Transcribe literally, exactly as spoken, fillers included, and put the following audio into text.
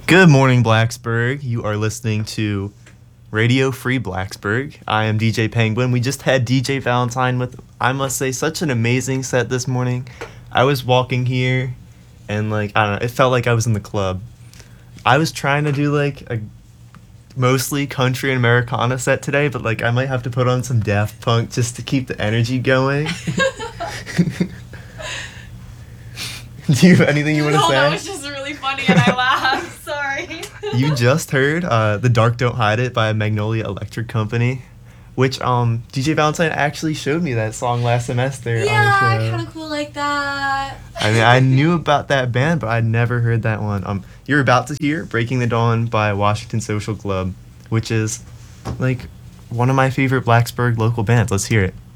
Good morning, Blacksburg. You are listening to Radio Free Blacksburg. I am D J Penguin. We just had D J Valentine with, I must say, such an amazing set this morning. I was walking here and, like, I don't know, it felt like I was in the club. I was trying to do, like, a mostly country and Americana set today, but, like, I might have to put on some Daft Punk just to keep the energy going. Do you have anything you want to no, say? That was just really funny and I laughed. Sorry. You just heard uh, The Dark Don't Hide It by Magnolia Electric Company, which um, D J Valentine actually showed me that song last semester Yeah, on the show. kind of cool like that. I mean, I knew about that band, but I'd never heard that one. Um, You're about to hear Breaking the Dawn by Washington Social Club, which is, like, one of my favorite Blacksburg local bands. Let's hear it.